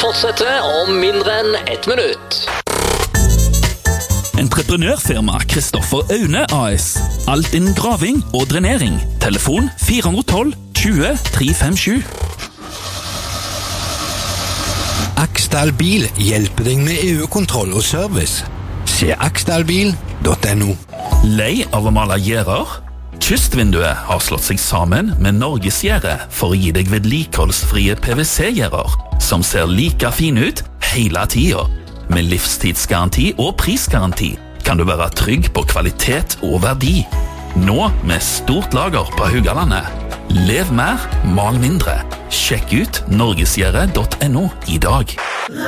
fortsetter om mindre enn 1 minutt. Entreprenørfirma Kristoffer Aune AS. Alt innen graving og drenering. Telefon 412 20 357. Aksdal Bil hjelper deg med EU-kontroll og service. Se aksdalbil.no. Lei av å male gjerder? Kystvinduet har slått seg sammen med Norgesgjerdet for å gi deg vedlikeholdsfrie PVC-gjerder, som ser like fine ut hele tiden. Med livstidsgaranti og prisgaranti kan du være trygg på kvalitet og verdi. Nå med stort lager på Haugalandet. Lev mer, mal mindre. Sjekk ut norgesgjerdet.no i dag.